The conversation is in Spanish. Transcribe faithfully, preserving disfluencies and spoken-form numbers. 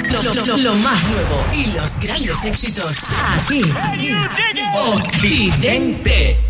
Lo, lo- lo más nuevo y los grandes éxitos aquí. Occidente.